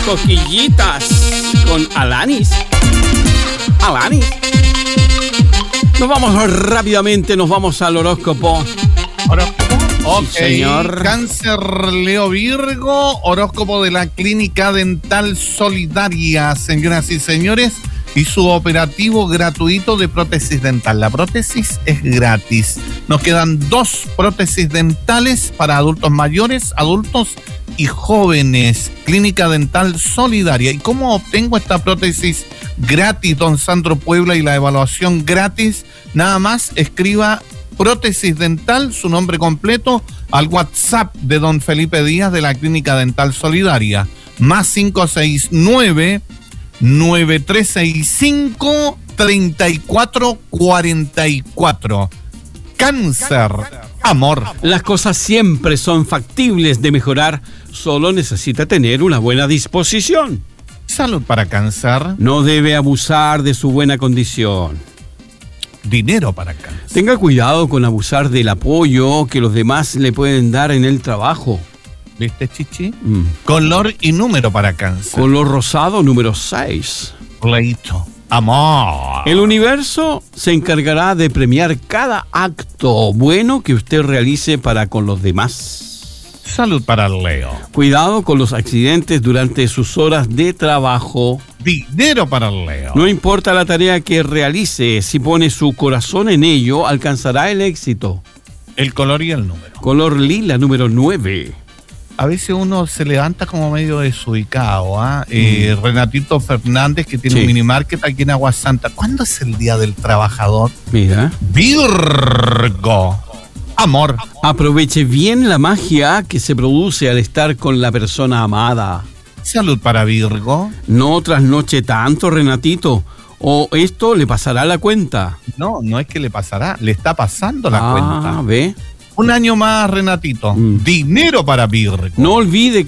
Cosquillitas con Alanis. Nos vamos rápidamente, nos vamos al horóscopo. ¿Horóscopo? Ok, sí, señor. Cáncer, Leo, Virgo, horóscopo de la Clínica Dental Solidaria, señoras y señores, y su operativo gratuito de prótesis dental. La prótesis es gratis. Nos quedan 2 prótesis dentales para adultos mayores, adultos y jóvenes. Clínica Dental Solidaria. ¿Y cómo obtengo esta prótesis gratis, don Sandro Puebla, y la evaluación gratis? Nada más escriba prótesis dental, su nombre completo, al WhatsApp de don Felipe Díaz de la Clínica Dental Solidaria. Más 569-9365-3444. Cáncer, amor. Las cosas siempre son factibles de mejorar, solo necesita tener una buena disposición. Salud para Cáncer. No debe abusar de su buena condición. Dinero para Cáncer. Tenga cuidado con abusar del apoyo que los demás le pueden dar en el trabajo. ¿Viste, Chichi? Color y número para Cáncer. Color rosado número 6. Leito. Amor. El universo se encargará de premiar cada acto bueno que usted realice para con los demás. Salud para Leo. Cuidado con los accidentes durante sus horas de trabajo. Dinero para Leo. No importa la tarea que realice, si pone su corazón en ello, alcanzará el éxito. El color y el número. Color lila número 9. A veces uno se levanta como medio desubicado, ¿ah? Renatito Fernández, que tiene un mini market aquí en Agua Santa. ¿Cuándo es el Día del Trabajador? Mira. Virgo. Amor. Aproveche bien la magia que se produce al estar con la persona amada. Salud para Virgo. No trasnoche tanto, Renatito, o esto le pasará la cuenta. No es que le pasará, le está pasando la cuenta. ¿Ve? Un año más, Renatito. Dinero para Virgo. No olvide